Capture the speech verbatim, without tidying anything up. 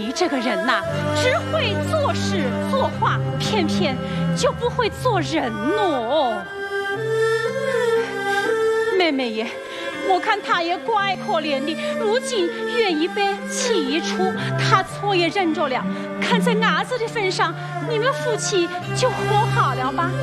你这个人呐、啊，只会做事做话，偏偏就不会做人喏。妹妹也，我看他也怪可怜的，如今愿意被起初他错也认着了，看在伢子的份上，你们夫妻就和好了吧。